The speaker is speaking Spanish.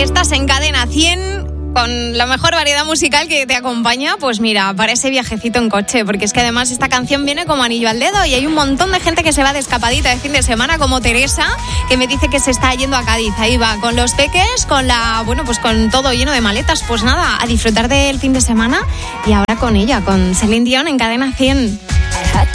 estás en Cadena 100 con la mejor variedad musical que te acompaña, pues mira, para ese viajecito en coche, porque es que además esta canción viene como anillo al dedo y hay un montón de gente que se va de escapadita de fin de semana, como Teresa, que me dice que se está yendo a Cádiz. Ahí va, con los peques, pues con todo lleno de maletas. Pues nada, a disfrutar del fin de semana y ahora con ella, con Celine Dion en Cadena 100. I had